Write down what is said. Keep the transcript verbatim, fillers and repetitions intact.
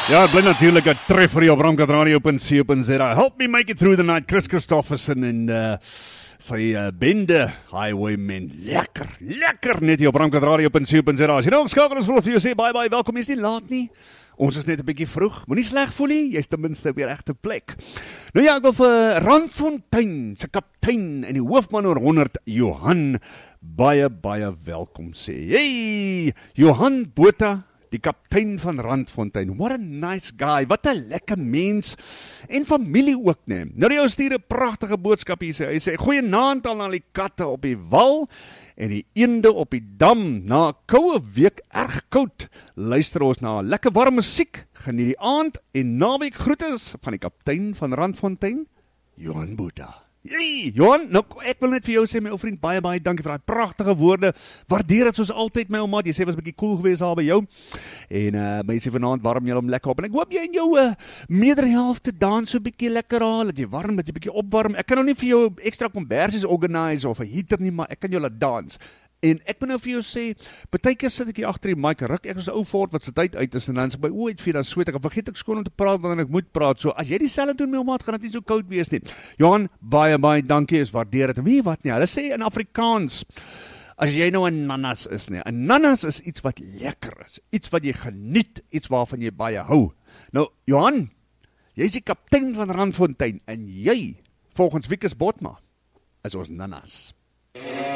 Ja, het bly natuurlijk 'n treffer hier op Bramkat Radio punt co punt za. Help me make it through the night. Chris Christofferson en uh, sy uh, bende Highwaymen. Lekker, lekker net hier op Bramkat Radio punt co punt za. As jy nou skakel is, wil vir jou sê bye bye, welkom, jy is nie laat nie. Ons is net 'n bietjie vroeg. Moenie sleg voel nie, jy's ten minste op die regte plek. Nou ja, ek wil vir Randfontein se kaptein en die hoofman oor honderd, Johan, baie baie welkom sê. Hey, Johan Botha, die kaptein van Randfontein. What a nice guy, wat 'n lekker mens en familie ook neem. Nou die ou stuur 'n pragtige boodskap hier sê. Hy sê goeienaand aan al die katte op die wal en die eende op die dam. Na 'n koue week, erg koud, luister ons na lekker warm musiek, geniet die aand en naweek groetes van die kaptein van Randfontein, Johan Botha. Hey, Johan, nou ek wil net vir jou sê, my ou vriend, baie baie dankie vir daai pragtige woorde. Waardeer dit soos altyd, my ou maat. Jy sê was 'n bietjie koel geweest daar by jou. En uh mense vanaand warm julle hom lekker op. En ek hoop jy en jou uh, meerderhelfte dans so 'n bietjie lekker al, dat jy warm, dat jy bietjie opwarm. Ek kan nou nie vir jou ekstra kombersies organise of 'n heater nie, maar ek kan jou laat dans. En ek moet nou vir jou sê, partykeer sit ek hier agter die mic, ruk ek is 'n ou fort wat se tyd uit is en dan as ek by oë uitvee, dan sweet ek, en vergeet ek skoon om te praat wanneer ek moet praat. So as jy dieselfde doen met jou maat, gaan dit nie so koud wees nie. Johan, baie baie dankie, is waardeer dit. Weet jy wat nie? Hulle sê in Afrikaans, as jy nou 'n nanas is nie. 'n Nanas is iets wat lekker is, iets wat jy geniet, iets waarvan jy baie hou. Nou, Johan, jy is die kaptein van Randfontein en jy, volgens Wikus Botma, is ons nanas.